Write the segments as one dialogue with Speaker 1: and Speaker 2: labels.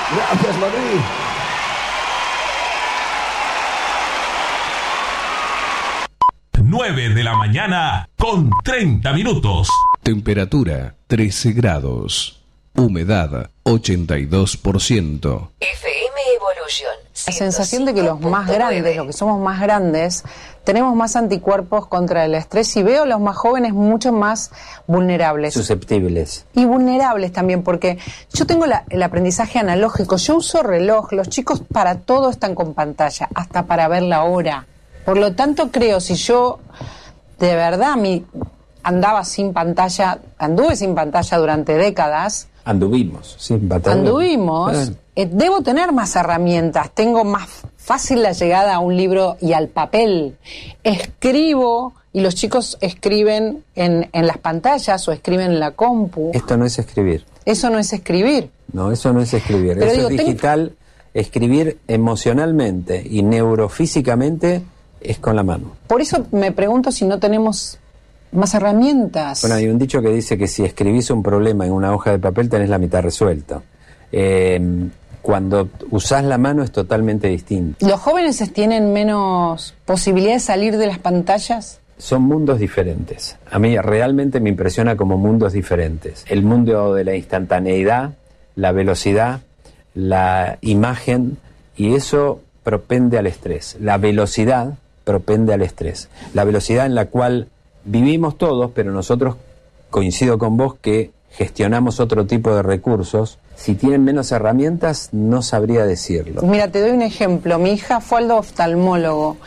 Speaker 1: Gracias, Madrid.
Speaker 2: Nueve de la mañana con 30 minutos.
Speaker 3: Temperatura 13 grados. Humedad 82%.
Speaker 4: FM Evolution.
Speaker 5: La sensación de que los más grandes, los que somos más grandes, tenemos más anticuerpos contra el estrés y veo a los más jóvenes mucho más vulnerables.
Speaker 6: Susceptibles.
Speaker 5: Y vulnerables también, porque yo tengo el aprendizaje analógico, yo uso reloj, los chicos para todo están con pantalla, hasta para ver la hora. Por lo tanto, creo, si yo de verdad anduve sin pantalla durante décadas.
Speaker 6: Anduvimos sin pantalla.
Speaker 5: Debo tener más herramientas, tengo más fácil la llegada a un libro y al papel. Escribo, y los chicos escriben en las pantallas o escriben en la compu.
Speaker 6: Esto no es escribir.
Speaker 5: Eso no es escribir.
Speaker 6: No, eso no es escribir. Pero eso es digital. Escribir emocionalmente y neurofísicamente es con la mano.
Speaker 5: Por eso me pregunto si no tenemos más herramientas.
Speaker 6: Bueno, hay un dicho que dice que si escribís un problema en una hoja de papel tenés la mitad resuelto. Cuando usás la mano es totalmente distinto.
Speaker 5: ¿Los jóvenes tienen menos posibilidad de salir de las pantallas?
Speaker 6: Son mundos diferentes. A mí realmente me impresiona como mundos diferentes. El mundo de la instantaneidad, la velocidad, la imagen, y eso propende al estrés. La velocidad propende al estrés. La velocidad en la cual vivimos todos, pero nosotros, coincido con vos, que gestionamos otro tipo de recursos. Si tienen menos herramientas, no sabría decirlo.
Speaker 5: Mira, te doy un ejemplo. Mi hija fue al oftalmólogo.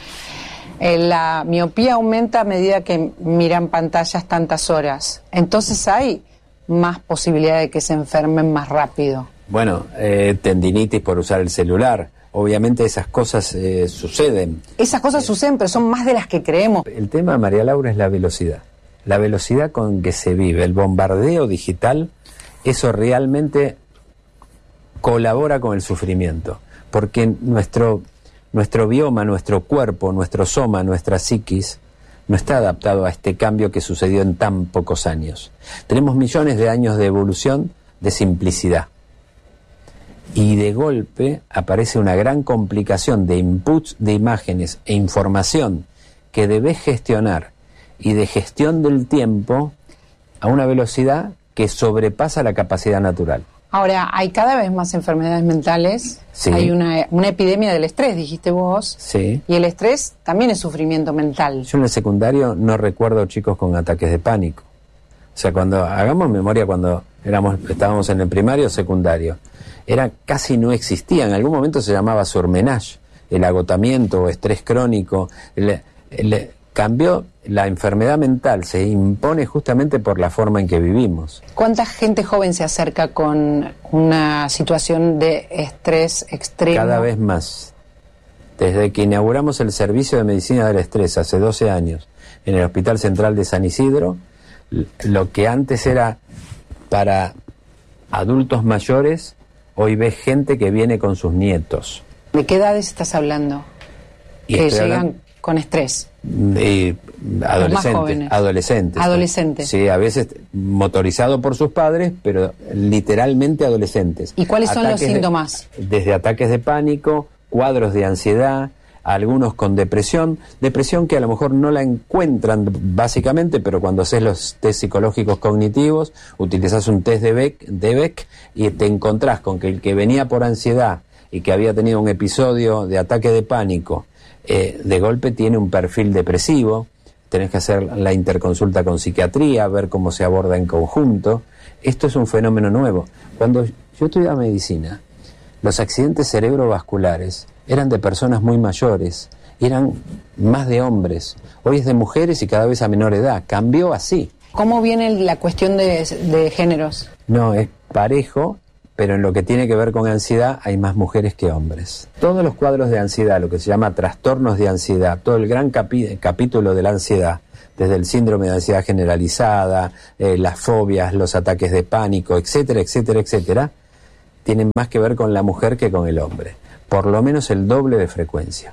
Speaker 5: La miopía aumenta a medida que miran pantallas tantas horas. Entonces hay más posibilidad de que se enfermen más rápido.
Speaker 6: Bueno, tendinitis por usar el celular. Obviamente esas cosas suceden.
Speaker 5: Esas cosas suceden, pero son más de las que creemos.
Speaker 6: El tema, María Laura, es la velocidad. La velocidad con que se vive, el bombardeo digital, eso realmente colabora con el sufrimiento. Porque nuestro bioma, nuestro cuerpo, nuestro soma, nuestra psiquis, no está adaptado a este cambio que sucedió en tan pocos años. Tenemos millones de años de evolución de simplicidad. Y de golpe aparece una gran complicación de inputs de imágenes e información que debes gestionar y de gestión del tiempo a una velocidad que sobrepasa la capacidad natural.
Speaker 5: Ahora, hay cada vez más enfermedades mentales.
Speaker 6: Sí.
Speaker 5: Hay una epidemia del estrés, dijiste vos.
Speaker 6: Sí.
Speaker 5: Y el estrés también es sufrimiento mental.
Speaker 6: Yo en el secundario no recuerdo chicos con ataques de pánico. O sea, cuando hagamos memoria, cuando estábamos en el primario o secundario, casi no existía. En algún momento se llamaba surmenage, el agotamiento o estrés crónico. Cambió la enfermedad mental, se impone justamente por la forma en que vivimos.
Speaker 5: ¿Cuánta gente joven se acerca con una situación de estrés extremo?
Speaker 6: Cada vez más. Desde que inauguramos el servicio de medicina del estrés hace 12 años en el Hospital Central de San Isidro, lo que antes era para adultos mayores, hoy ves gente que viene con sus nietos.
Speaker 5: ¿De qué edades estás hablando? Que llegan con estrés. Adolescentes.
Speaker 6: Sí, a veces motorizado por sus padres, pero literalmente adolescentes.
Speaker 5: ¿Y cuáles son los síntomas?
Speaker 6: Desde ataques de pánico, cuadros de ansiedad, algunos con depresión que a lo mejor no la encuentran básicamente, pero cuando haces los test psicológicos cognitivos, utilizas un test de Beck y te encontrás con que el que venía por ansiedad y que había tenido un episodio de ataque de pánico, de golpe tiene un perfil depresivo. Tenés que hacer la interconsulta con psiquiatría, ver cómo se aborda en conjunto. Esto es un fenómeno nuevo. Cuando yo estudiaba medicina, los accidentes cerebrovasculares eran de personas muy mayores, eran más de hombres. Hoy es de mujeres y cada vez a menor edad. Cambió así.
Speaker 5: ¿Cómo viene la cuestión de géneros?
Speaker 6: No, es parejo, pero en lo que tiene que ver con ansiedad hay más mujeres que hombres. Todos los cuadros de ansiedad, lo que se llama trastornos de ansiedad, todo el gran capítulo de la ansiedad, desde el síndrome de ansiedad generalizada, las fobias, los ataques de pánico, etcétera, etcétera, etcétera, tienen más que ver con la mujer que con el hombre. Por lo menos el doble de frecuencia.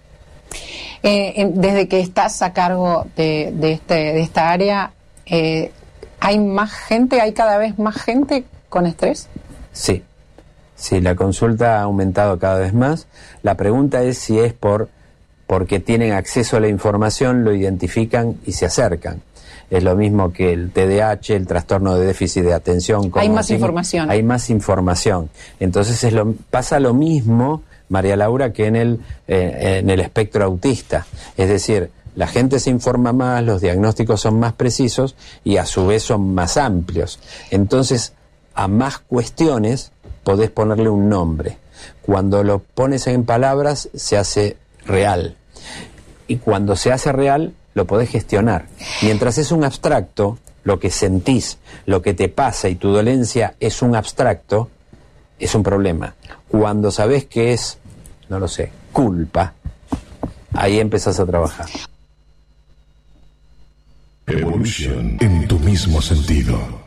Speaker 5: Desde que estás a cargo de esta área, ¿hay más gente, hay cada vez más gente con estrés?
Speaker 6: Sí, Sí, la consulta ha aumentado cada vez más. La pregunta es si es porque tienen acceso a la información, lo identifican y se acercan. Es lo mismo que el TDAH, el trastorno de déficit de atención.
Speaker 5: Hay más información.
Speaker 6: Hay más información. Entonces pasa lo mismo, María Laura, que en el espectro autista. Es decir, la gente se informa más, los diagnósticos son más precisos y a su vez son más amplios. Entonces, a más cuestiones podés ponerle un nombre. Cuando lo pones en palabras, se hace real. Y cuando se hace real, lo podés gestionar. Mientras es un abstracto, lo que sentís, lo que te pasa y tu dolencia es un abstracto, es un problema. Cuando sabés que es, no lo sé, culpa, ahí empezás a trabajar.
Speaker 3: Evolution en tu mismo sentido.